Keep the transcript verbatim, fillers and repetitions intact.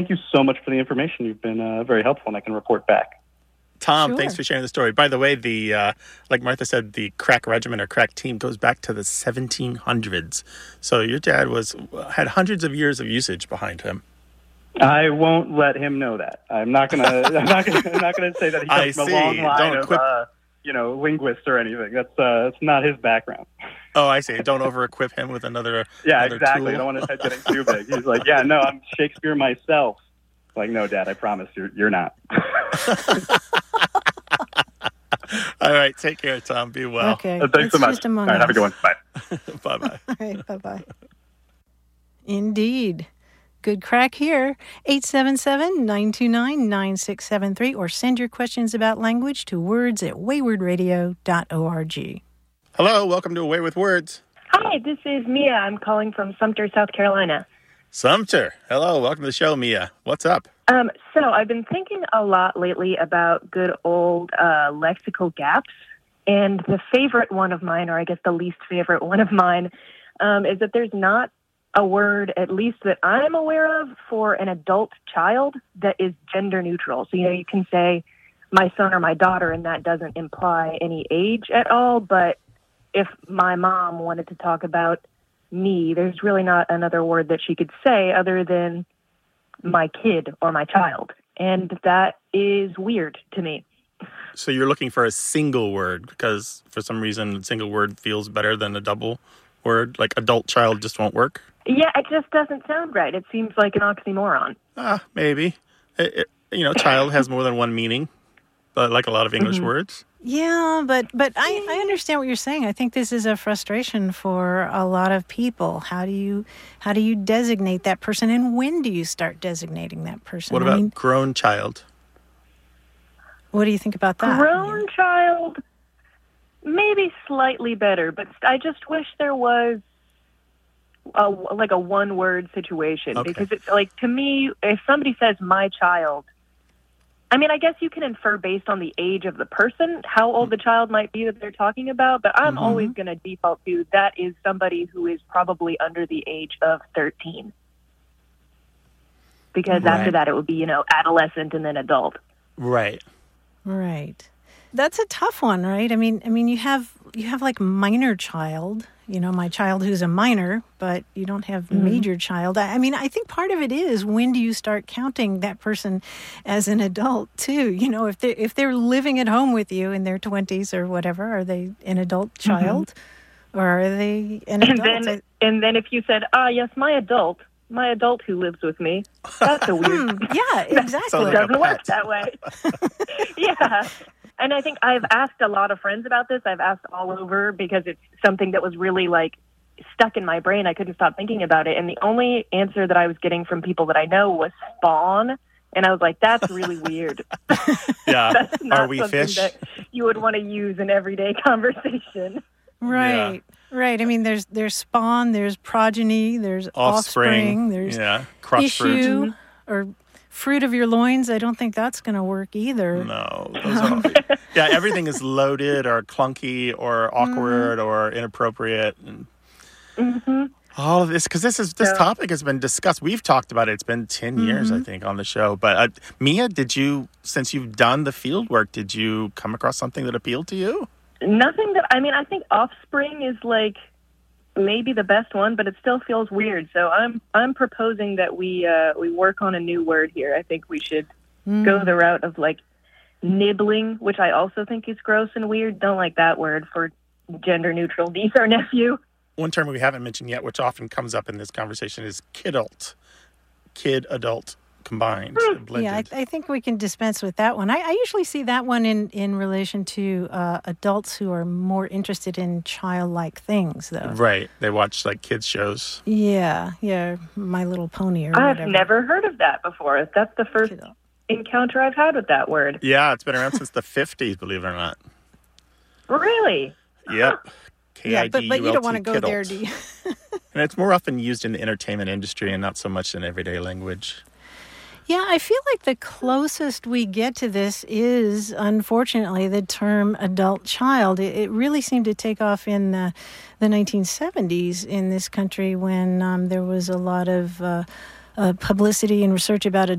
Thank you so much for the information. You've been uh, very helpful, and I can report back. Tom, Sure. Thanks for sharing the story. By the way, the uh, like Martha said, the crack regiment or crack team goes back to the seventeen hundreds. So your dad was had hundreds of years of usage behind him. I won't let him know that. I'm not gonna. I'm not gonna. I'm not gonna say that he I comes from see. a long line Don't of, equip- uh, you know, linguists or anything. That's uh, that's not his background. Oh, I see. Don't over-equip him with another. Yeah, another exactly. tool. I don't want his head getting too big. He's like, yeah, no, I'm Shakespeare myself. Like, no, Dad, I promise you're you're not. All right, take care, Tom. Be well. Okay. Uh, thanks It's so much. just among All right, have a us. good one. Bye. Bye-bye. All right, bye-bye. Indeed. Good crack here. eight seven seven, nine two nine, nine six seven three or send your questions about language to words at wayward radio dot org. Hello, welcome to Away with Words. Hi, this is Mia. I'm calling from Sumter, South Carolina. Sumter. Hello, welcome to the show, Mia. What's up? Um, so I've been thinking a lot lately about good old uh, lexical gaps. And the favorite one of mine, or I guess the least favorite one of mine, um, is that there's not a word, at least that I'm aware of, for an adult child that is gender neutral. So, you know, you can say my son or my daughter, and that doesn't imply any age at all. But if my mom wanted to talk about me, there's really not another word that she could say other than my kid or my child. And that is weird to me. So you're looking for a single word because for some reason a single word feels better than a double word, like adult child just won't work? Yeah, it just doesn't sound right. It seems like an oxymoron. Ah, maybe. It, it, you know, child has more than one meaning, but like a lot of English Mm-hmm. words. Yeah, but but I, I understand what you're saying. I think this is a frustration for a lot of people. How do you how do you designate that person, and when do you start designating that person? What I about mean, grown child? what do you think about that? Grown child, maybe slightly better, but I just wish there was a, like a one-word situation. Okay. Because it's like, to me, if somebody says my child, I mean, I guess you can infer based on the age of the person how old the child might be that they're talking about, but I'm Mm-hmm. always going to default to that is somebody who is probably under the age of thirteen. Because Right. after that, it would be, you know, adolescent and then adult. Right. Right. That's a tough one, right? I mean, I mean, you have you have like minor child, you know, my child who's a minor, but you don't have major child. I, I mean, I think part of it is when do you start counting that person as an adult too? You know, if they if they're living at home with you in their twenties or whatever, are they an adult child, or are they an And adult? then, and then if you said, ah, yes, my adult, my adult who lives with me, that's a weird. Hmm, yeah, exactly. Sounds It like a doesn't work pet. that way. Yeah. And I think I've asked a lot of friends about this. I've asked all over because it's something that was really like stuck in my brain. I couldn't stop thinking about it. And the only answer that I was getting from people that I know was spawn. And I was like, that's really weird. Yeah. That's not Are we something fish? that you would want to use in everyday conversation. Right. Right. I mean, there's there's spawn, there's progeny, there's Offspring. offspring, there's yeah. Crotch fruit. issue or fruit of your loins. I don't think that's going to work either. No. Those are, yeah, everything is loaded or clunky or awkward or inappropriate. And Mm-hmm. all of this, because this is this Yeah. topic has been discussed. We've talked about it. It's been ten years, I think, on the show. But uh, Mia, did you, since you've done the field work, did you come across something that appealed to you? Nothing that, I mean, I think offspring is like maybe the best one, but it still feels weird. So I'm I'm proposing that we uh, we work on a new word here. I think we should go the route of like nibbling, which I also think is gross and weird. Don't like that word for gender neutral niece or nephew. One term we haven't mentioned yet, which often comes up in this conversation, is kidult. Kid, adult combined, blended. Yeah, I, I think we can dispense with that one. I, I usually see that one in, in relation to uh, adults who are more interested in childlike things, though. Right. They watch like kids shows. Yeah, yeah, My Little Pony or I've whatever. never heard of that before. That's the first Kidult. encounter I've had with that word. Yeah, it's been around since the fifties, believe it or not. Really? Yep. Yeah, but, but you don't want to go kidult. there, do you? And it's more often used in the entertainment industry and not so much in everyday language. Yeah, I feel like the closest we get to this is, unfortunately, the term adult child. It, it really seemed to take off in uh, the nineteen seventies in this country when um, there was a lot of uh, uh, publicity and research about a